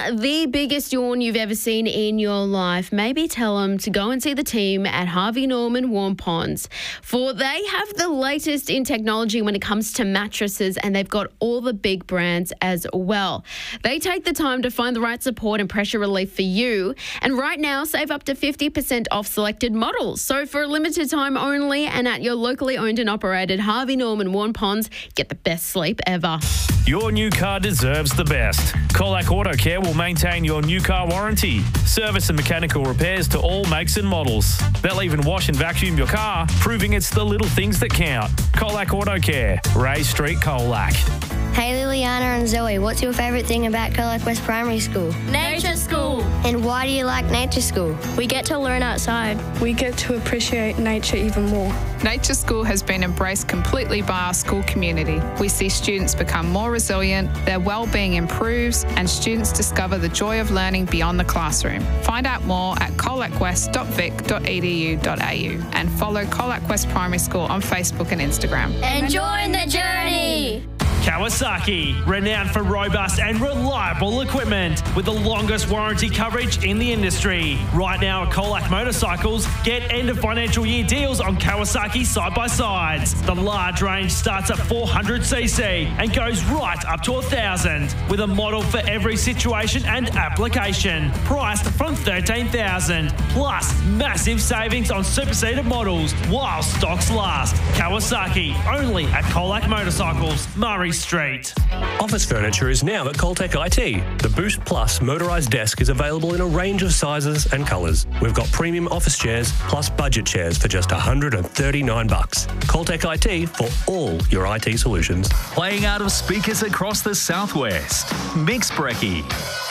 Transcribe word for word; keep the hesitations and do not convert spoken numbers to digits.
the biggest yawn you've ever seen in your life, maybe tell them to go and see the team at Harvey Norman Warm Ponds, for they have the latest in technology when it comes to mattresses, and they've got all the big brands as well. They take the time to find the right support and pressure relief for you, and right now save up to fifty percent off selected models. So for a limited time only and at your locally owned and operated Harvey Norman Warm Ponds, get the best sleep ever. Your new car deserves the best. Colac Auto Care will maintain your new car warranty. Service and mechanical repairs to all makes and models. They'll even wash and vacuum your car, proving it's the little things that count. Colac Auto Care, Ray Street, Colac. Hey Liliana and Zoe, what's your favourite thing about Colac West Primary School? Nature School. And why do you like Nature School? We get to learn outside. We get to appreciate nature even more. Nature School has been embraced completely by our school community. We see students become more resilient, their well-being improves, and students discover the joy of learning beyond the classroom. Find out more at colac west dot vic dot e d u dot a u and follow Colac West Primary School on Facebook and Instagram. Enjoy the journey! Kawasaki, renowned for robust and reliable equipment with the longest warranty coverage in the industry. Right now at Colac Motorcycles, get end of financial year deals on Kawasaki side-by-sides. The large range starts at four hundred c c and goes right up to one thousand, with a model for every situation and application. Priced from thirteen thousand dollars, plus massive savings on superseded models while stocks last. Kawasaki, only at Colac Motorcycles, Murray Street. Office furniture is now at Coltec I T. The Boost Plus motorised desk is available in a range of sizes and colours. We've got premium office chairs plus budget chairs for just one hundred thirty-nine bucks. Coltec I T for all your I T solutions. Playing out of speakers across the southwest. Mix Brekkie.